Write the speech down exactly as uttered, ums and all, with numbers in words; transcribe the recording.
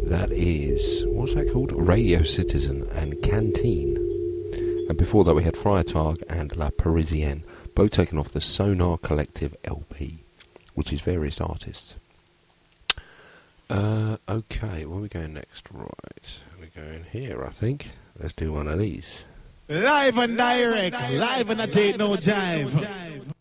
That is, what's that called? Radio Citizen and Canteen. And before that we had Friar Tag and La Parisienne, both taken off the Sonar Collective L P, which is various artists. Uh, okay, where are we going next? Right, we're going here, I think. Let's do one of these. Live and direct, live and I take no jive.